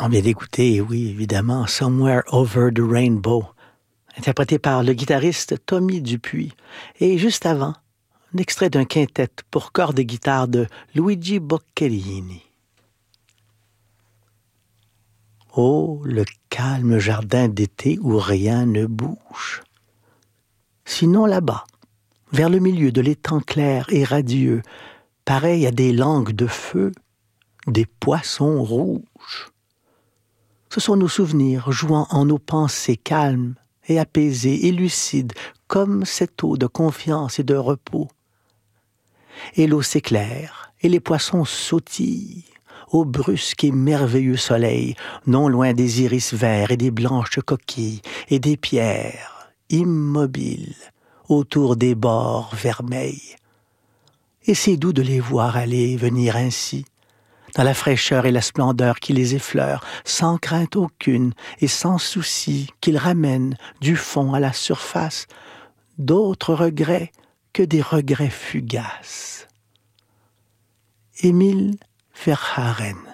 On vient d'écouter, oui, évidemment, Somewhere Over the Rainbow, interprété par le guitariste Tommy Dupuis. Et juste avant, un extrait d'un quintet pour cordes et guitare de Luigi Boccherini. Oh, le calme jardin d'été où rien ne bouge. Sinon là-bas, vers le milieu de l'étang clair et radieux, pareil à des langues de feu, des poissons rouges. Ce sont nos souvenirs jouant en nos pensées calmes et apaisées et lucides, comme cette eau de confiance et de repos. Et l'eau s'éclaire, et les poissons sautillent au brusque et merveilleux soleil, non loin des iris verts et des blanches coquilles et des pierres immobiles autour des bords vermeils. Et c'est doux de les voir aller et venir ainsi, dans la fraîcheur et la splendeur qui les effleure, sans crainte aucune et sans souci qu'ils ramènent du fond à la surface d'autres regrets que des regrets fugaces. Émile Verhaeren.